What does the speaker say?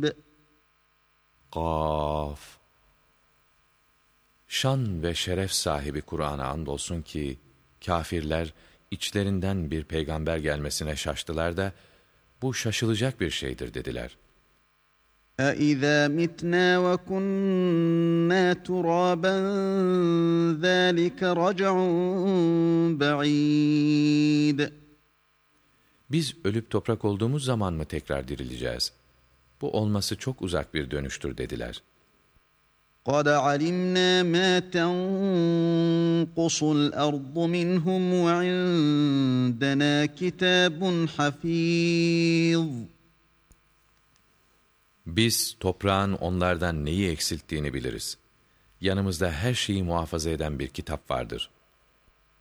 Kaf. Şan ve şeref sahibi Kur'an'a andolsun ki, kâfirler içlerinden bir peygamber gelmesine şaştılar da, bu şaşılacak bir şeydir dediler. أَإِذَا مِتْنَا وَكُنَّا تُرَابًا ذَٰلِكَ رَجْعٌ بَعِيدٌ. Biz ölüp toprak olduğumuz zaman mı tekrar dirileceğiz? Bu olması çok uzak bir dönüştür dediler. قَدْ عَلِمْنَا مَا تَنْقُصُ الْأَرْضُ مِنْهُمْ وَعِندَنَا كِتَابٌ حَفِيظٌ. Biz toprağın onlardan neyi eksilttiğini biliriz. Yanımızda her şeyi muhafaza eden bir kitap vardır.